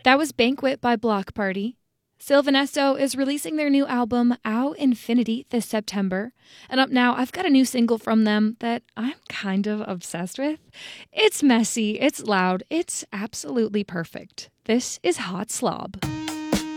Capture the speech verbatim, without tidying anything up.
That was Banquet by Block Party. Sylvan Esso is releasing their new album, Au Infinity, this September. And up now, I've got a new single from them that I'm kind of obsessed with. It's messy, it's loud, it's absolutely perfect. This is Hot Slob.